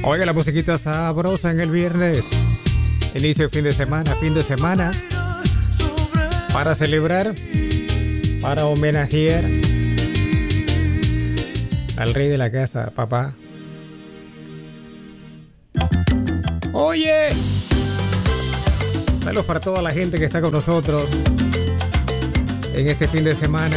Oiga la musiquita sabrosa en el viernes. Inicio de fin de semana. Para celebrar, para homenajear al rey de la casa, papá. Oye, saludos para toda la gente que está con nosotros en este fin de semana,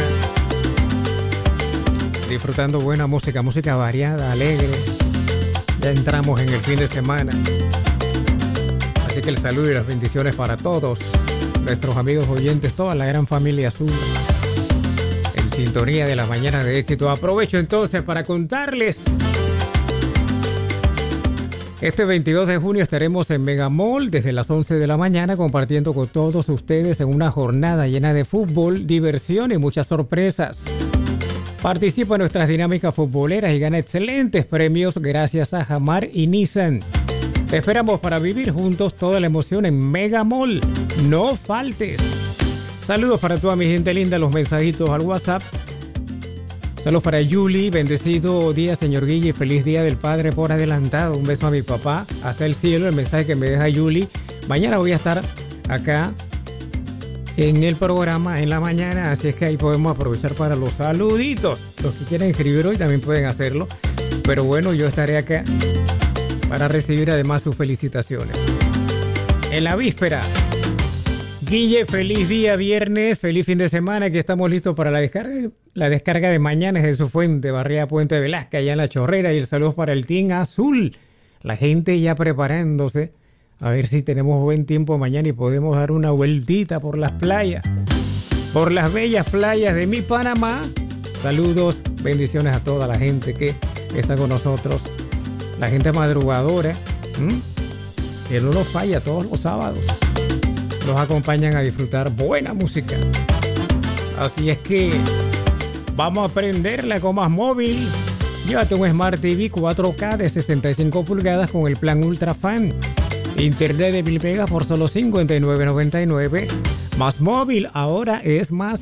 disfrutando buena música variada, alegre. Ya entramos en el fin de semana, así que el saludo y las bendiciones para todos nuestros amigos oyentes, toda la gran familia azul en sintonía de las mañanas de éxito. Aprovecho entonces para contarles: este 22 de junio estaremos en Megamall desde las 11 de la mañana compartiendo con todos ustedes en una jornada llena de fútbol, diversión y muchas sorpresas. Participa en nuestras dinámicas futboleras y gana excelentes premios gracias a Jamar y Nissan. Te esperamos para vivir juntos toda la emoción en Megamall. No faltes. Saludos para toda mi gente linda, los mensajitos al WhatsApp. Saludos para Yuli, bendecido día señor Guille, feliz día del padre por adelantado. Un beso a mi papá, hasta el cielo, el mensaje que me deja Yuli. Mañana voy a estar acá en el programa en la mañana, así es que ahí podemos aprovechar para los saluditos. Los que quieren escribir hoy también pueden hacerlo, pero bueno, yo estaré acá para recibir además sus felicitaciones. En la víspera, Guille, feliz día viernes, feliz fin de semana, que estamos listos para la descarga de mañana de su fuente, barriada Puente Velázquez, allá en La Chorrera, y el saludo para el Team Azul. La gente ya preparándose, a ver si tenemos buen tiempo mañana y podemos dar una vueltita por las playas, por las bellas playas de mi Panamá. Saludos, bendiciones a toda la gente que está con nosotros, la gente madrugadora, que no nos falla todos los sábados. Nos acompañan a disfrutar buena música. Así es que vamos a prenderla con más móvil. Llévate un Smart TV 4K de 65 pulgadas con el plan Ultra Fan. Internet de 1000 megas por solo $59.99. Más móvil, ahora es más.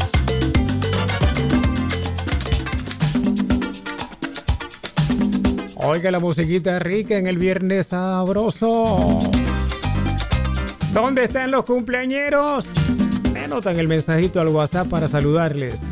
Oiga la musiquita rica en el viernes sabroso. ¿Dónde están los cumpleañeros? Me anotan el mensajito al WhatsApp para saludarles.